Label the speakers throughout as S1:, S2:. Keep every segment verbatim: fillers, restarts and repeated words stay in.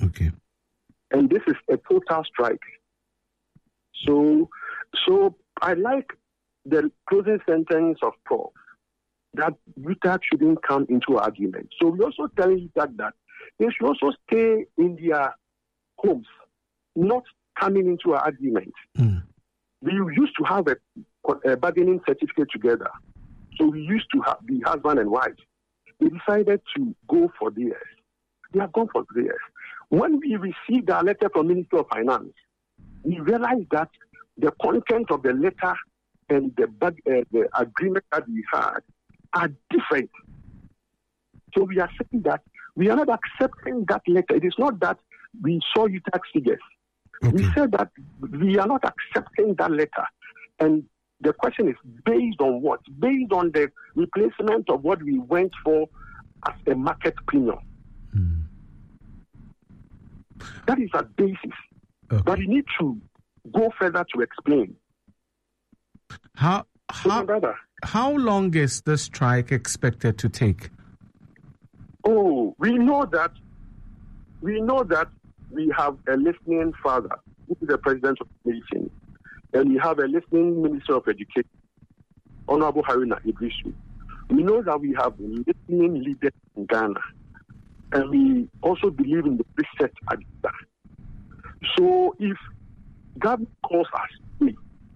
S1: Okay.
S2: And this is a total strike. So, so I like the closing sentence of Prof that U T A C shouldn't come into argument. So we also tell U T A C that they should also stay in their homes, not coming into an argument.
S1: Mm.
S2: We used to have a, a bargaining certificate together. So we used to have, be husband and wife. They decided to go for theirs. They have gone for theirs. When we received our letter from Minister of Finance, we realized that the content of the letter and the, uh, the agreement that we had are different. So we are saying that we are not accepting that letter. It is not that we saw U T A C figures. Okay. We said that we are not accepting that letter. And the question is based on what? Based on the replacement of what we went for as a market premium. Mm. That is a basis. Okay. But you need to go further to explain.
S1: How how, so how long is the strike expected to take?
S2: Oh, we know that we know that we have a listening father, who is the president of the nation, and we have a listening minister of education, Honorable Haruna Idrisu. We know that we have listening leaders in Ghana, and we also believe in the reset agenda. So if government calls us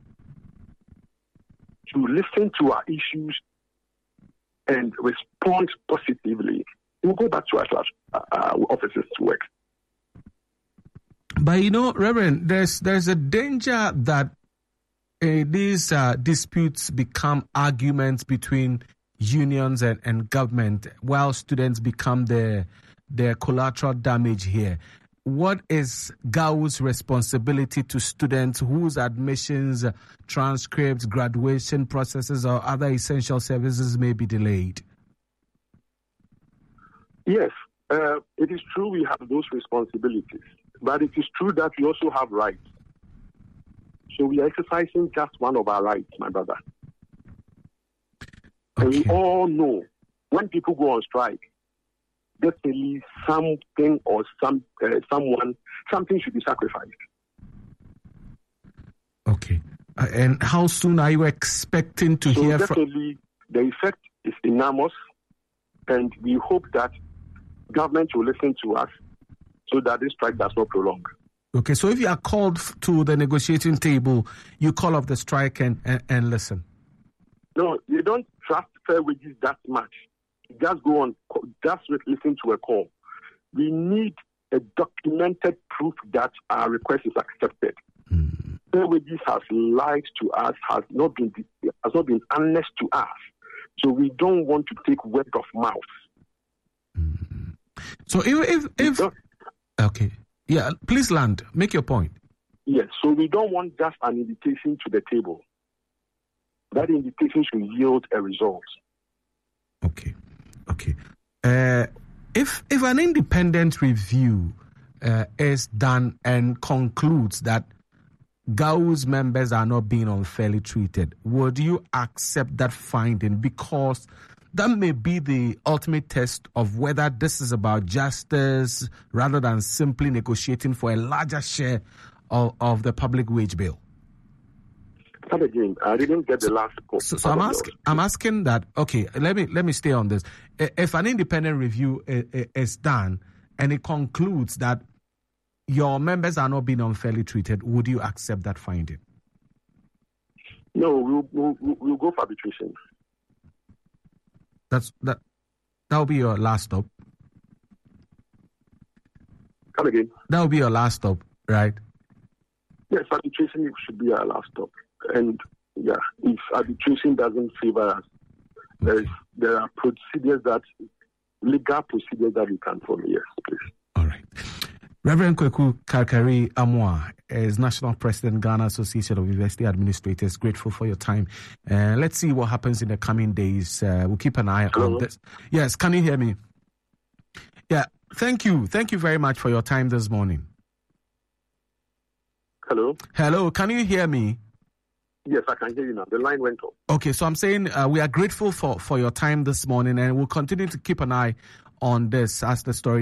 S2: to listen to our issues and respond positively, we'll go back to our, our offices to work.
S1: But you know, Reverend, there's there's a danger that uh, these uh, disputes become arguments between unions and, and government, while students become the the collateral damage here. What is G A U's responsibility to students whose admissions, transcripts, graduation processes, or other essential services may be delayed?
S2: Yes, uh, it is true we have those responsibilities, but it is true that we also have rights. So we are exercising just one of our rights, my brother. Okay. And we all know when people go on strike, definitely something or some uh, someone, something should be sacrificed.
S1: Okay. Uh, and how soon are you expecting to
S2: so
S1: hear
S2: from... definitely the effect is enormous, and we hope that government will listen to us so that this strike does not prolong.
S1: Okay, so if you are called to the negotiating table, you call off the strike and, and, and listen.
S2: No, you don't trust fair wages that much. Just go on, just listen to a call. We need a documented proof that our request is accepted. Mm. Fair wages has lied to us, has not been has not been honest to us. So we don't want to take word of mouth.
S1: Mm. So if if, if okay, yeah, please land. Make your point.
S2: Yes. So we don't want just an invitation to the table. That invitation should yield a result.
S1: Okay. Okay. Uh, if if an independent review uh, is done and concludes that G A U's members are not being unfairly treated, would you accept that finding? Because that may be the ultimate test of whether this is about justice rather than simply negotiating for a larger share of, of the public wage bill.
S2: Come again. I didn't get the last part.
S1: So, so I'm asking. I'm asking that. Okay, let me let me stay on this. If an independent review is done and it concludes that your members are not being unfairly treated, would you accept that finding?
S2: No, we'll we'll, we'll go for arbitration.
S1: That's that. That will be your last stop.
S2: Come again.
S1: That will be your last stop, right?
S2: Yes, arbitration should be our last stop. And yeah, if arbitration doesn't favor us, there is there are procedures that legal procedures that we can follow. Yes, please.
S1: All right. Reverend Kweku Karkari Amoah is National President, Ghana Association of University Administrators. Grateful for your time. Uh, let's see what happens in the coming days. Uh, we'll keep an eye Hello? on this. Yes, can you hear me? Yeah, thank you. Thank you very much for your time this morning.
S2: Hello?
S1: Hello, can you hear me?
S2: Yes, I can hear you now. The line went off.
S1: Okay, so I'm saying uh, we are grateful for, for your time this morning, and we'll continue to keep an eye on this as the story